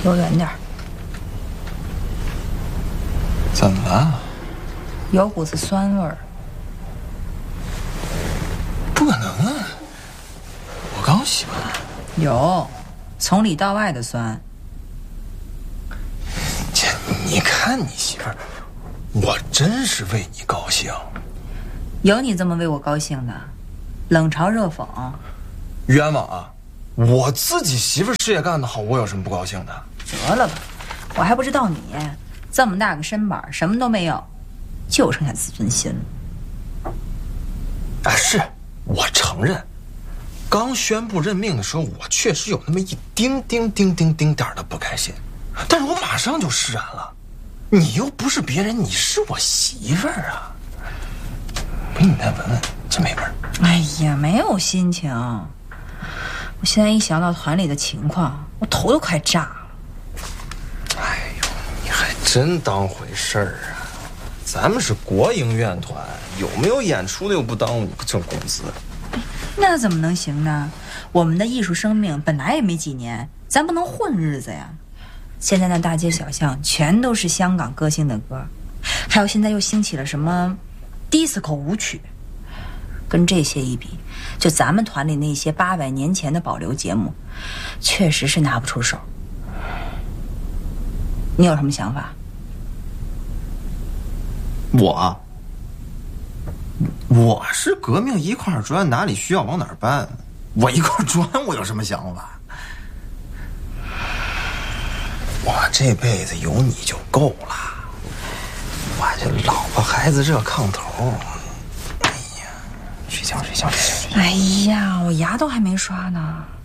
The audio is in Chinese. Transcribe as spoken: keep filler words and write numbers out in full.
离我远点儿。 怎么了？ 有股子酸味儿。 不可能啊！我刚洗完。 有，从里到外的酸。 姐，你看你媳妇儿，我真是为你高兴。 有你这么为我高兴的？冷嘲热讽。 冤枉啊！我自己媳妇儿事业干得好，我有什么不高兴的？ 得了吧，我还不知道你这么大个身板，什么都没有，就剩下自尊心了。 啊，是我承认，刚宣布任命的时候，我确实有那么一丁丁丁丁丁点儿的不开心，但是我马上就释然了。你又不是别人，你是我媳妇儿啊！不信你再闻闻，真没味儿。 哎呀，没有心情。我现在一想到团里的情况，我头都快炸了。 哎呦，你还真当回事儿啊！咱们是国营院团，有没有演出的又不耽误你挣工资。 那怎么能行呢？我们的艺术生命本来也没几年，咱不能混日子呀。现在那大街小巷全都是香港歌星的歌，还有现在又兴起了什么disco舞曲，跟这些一比，就咱们团里那些八百年前的保留节目，确实是拿不出手。你有什么想法？ 我，我是革命一块砖，哪里需要往哪儿搬。我一块砖，我有什么想法？我这辈子有你就够了。我这老婆孩子热炕头。哎呀，睡觉睡觉睡觉睡觉。 哎呀，我牙都还没刷呢。